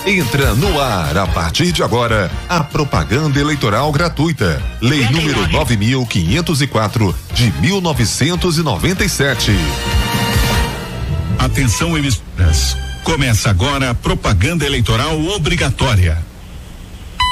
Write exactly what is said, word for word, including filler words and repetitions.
Entra no ar, a partir de agora, a propaganda eleitoral gratuita. Lei número nove mil quinhentos e quatro, de mil novecentos e noventa e sete. Atenção, emissoras. Começa agora a propaganda eleitoral obrigatória.